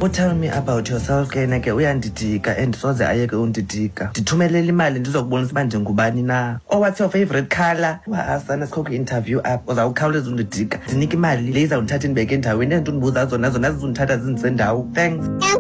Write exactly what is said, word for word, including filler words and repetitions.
Oh, tell me about yourself ke na ke uyandidika and soze ayeke undidika. Ndithumelele imali ndizokubonisa uba ndingubani na. Oh, what's your favorite color? Wasana sikhokhe interview up. Uzawukhawuleza undidika. Ndinika imali le izawundithatha indibeke endaweni endibuza zona zona zizondithatha zindisendawo. Thanks.